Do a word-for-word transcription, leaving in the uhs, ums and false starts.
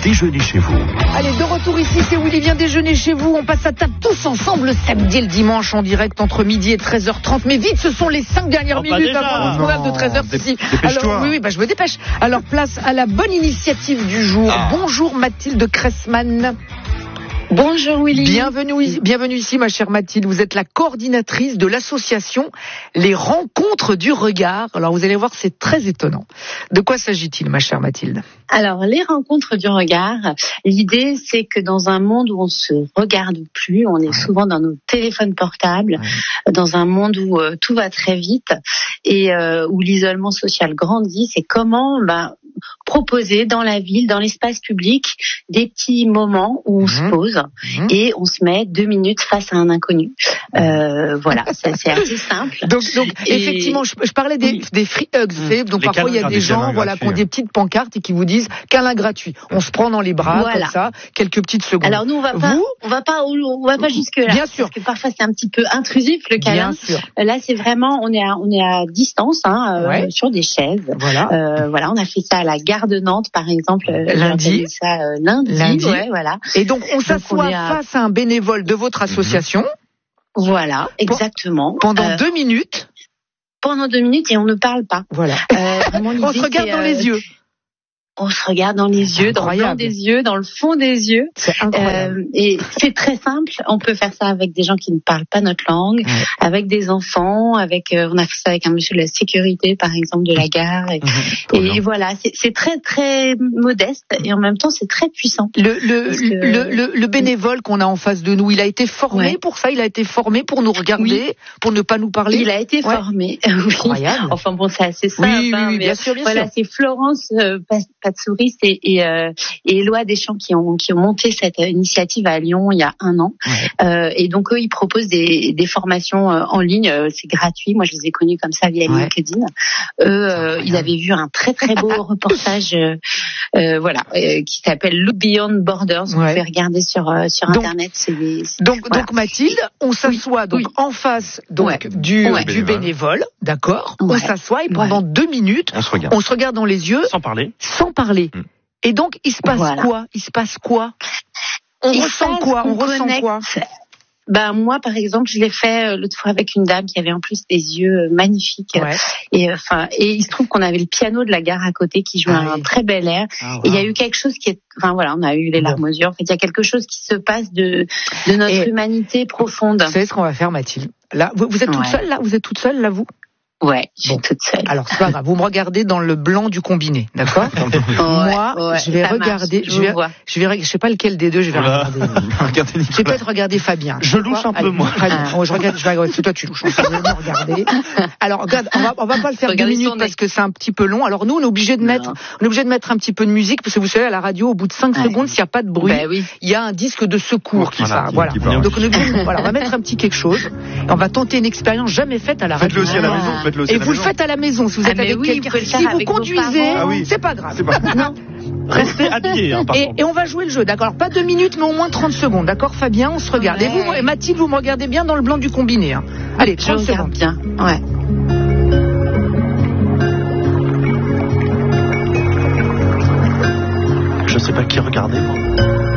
déjeuner chez vous. Allez, de retour ici, c'est Willy vient déjeuner chez vous. On passe à table tous ensemble le samedi et le dimanche en direct entre midi et treize heures trente. Mais vite, ce sont les cinq dernières oh, minutes avant le programme de treize heures. Dép- dépêche-toi. Alors, oui, oui, bah, je me dépêche. Alors, place à la bonne initiative du jour. Ah. Bonjour Mathilde Cressman. Bonjour Willy. Bienvenue, bienvenue ici, ma chère Mathilde. Vous êtes la coordinatrice de l'association Les Rencontres du Regard. Alors, vous allez voir, c'est très étonnant. De quoi s'agit-il, ma chère Mathilde ? Alors, les rencontres du regard, l'idée, c'est que dans un monde où on se regarde plus, on est souvent dans nos téléphones portables, ouais. dans un monde où euh, tout va très vite et euh, où l'isolement social grandit, c'est comment, ben, proposer dans la ville, dans l'espace public, des petits moments où on mmh. se pose mmh. et on se met deux minutes face à un inconnu. Euh, voilà, c'est, c'est assez simple. Donc, donc et... effectivement, je, je parlais des, oui. des free hugs. Mmh. Donc les parfois il y a des gens, voilà, qui ont des petites pancartes et qui vous disent câlin gratuit. On se prend dans les bras, voilà. comme ça, quelques petites secondes. Alors nous, on va pas, vous, on va pas, on va pas jusque là. Bien sûr. Parce que parfois c'est un petit peu intrusif le câlin. Bien sûr. Là, c'est vraiment, on est à, on est à distance, hein, euh, ouais. sur des chaises. Voilà. Euh, voilà, on a fait ça à la gare de Nantes, par exemple. Lundi. Ça euh, lundi. Lundi. Ouais, voilà. Et donc on s'assoit donc, on à... face à un bénévole de votre association. Mmh. Voilà, exactement. Pendant euh, deux minutes. Pendant deux minutes et on ne parle pas. Voilà. Euh, on se regarde dans euh, les yeux. On se regarde dans les yeux, dans le blanc des yeux, dans le fond des yeux. C'est incroyable. Euh, et c'est très simple. On peut faire ça avec des gens qui ne parlent pas notre langue, ouais. avec des enfants, avec. Euh, on a fait ça avec un monsieur de la sécurité, par exemple, de la gare. Et, mmh, et voilà, c'est, c'est très très modeste et en même temps c'est très puissant. Le le que, le, le, le bénévole qu'on a en face de nous, il a été formé ouais. pour ça. Il a été formé pour nous regarder, oui. pour ne pas nous parler. Il a été ouais. formé. Oui. Incroyable. Enfin bon, c'est assez simple. Oui, oui, hein, oui mais bien sûr, bien voilà, sûr. c'est Florence. Euh, Patsouris et, et, euh, et Éloi Deschamps qui ont, qui ont monté cette initiative à Lyon il y a un an. Ouais. Euh, et donc eux, ils proposent des, des formations euh, en ligne. Euh, c'est gratuit. Moi, je les ai connus comme ça via ouais. LinkedIn. Eux, euh, ils avaient vu un très très beau reportage, euh, euh, voilà, euh, qui s'appelle Look Beyond Borders. Vous ouais. pouvez regarder sur euh, sur donc, internet. C'est des, c'est, donc voilà. donc Mathilde, on s'assoit oui. donc oui. en face donc ouais. du ouais. du bénévole, d'accord. Ouais. On s'assoit et pendant ouais. deux minutes, on se regarde. On se regarde dans les yeux, sans parler. Sans parler. Mmh. Et donc, il se passe voilà. quoi Il se passe quoi On il ressent quoi On ressent connecte. quoi Ben moi, par exemple, je l'ai fait euh, l'autre fois avec une dame qui avait en plus des yeux euh, magnifiques. Ouais. Et enfin, euh, et il se trouve qu'on avait le piano de la gare à côté qui jouait ah, un oui. très bel air. Ah, wow. Et il y a eu quelque chose qui est, enfin voilà, on a eu les larmes bon. aux yeux. En fait, il y a quelque chose qui se passe de de notre et humanité profonde. Vous savez ce qu'on va faire, Mathilde ? Là, vous, vous êtes toute ouais. seule là Vous êtes toute seule là, vous ? Ouais, je suis bon. toute seule. Alors, c'est pas grave. Vous me regardez dans le blanc du combiné, d'accord? ouais, Moi, ouais, je vais regarder, marche, je vais, je, je vais, je sais pas lequel des deux je vais voilà. regarder. Regardez je vais peut-être regarder Fabien. Je louche un peu, moi. Ah. Oh, je regarde, je vais regarder, c'est toi tu louches. Je vais me regarder. Alors, regarde, on va, on va pas le faire deux minutes parce que c'est un petit peu long. Alors, nous, on est obligé de mettre, non. on est obligé de mettre un petit peu de musique parce que vous savez, à la radio, au bout de cinq ouais. secondes, s'il n'y a pas de bruit, ben oui. il y a un disque de secours qui voilà, part. Voilà. Qui Donc, on est obligé, voilà, on va mettre un petit quelque chose. Et on va tenter une expérience jamais faite à la radio. Faites-le aussi à la maison. Faites-le aussi Et vous le faites à la maison si vous êtes ah avec oui, quelqu'un. Vous si vous conduisez, ah oui. c'est pas grave. C'est pas grave. Non. Restez habillés. Hein, et, et on va jouer le jeu, d'accord. Pas deux minutes, mais au moins trente secondes, d'accord, Fabien. On se regarde. Ouais. Et vous, et Mathilde, vous me regardez bien dans le blanc du combiné. Hein. Allez, trente Je secondes. Bien. Ouais. Je sais pas qui regarder, moi.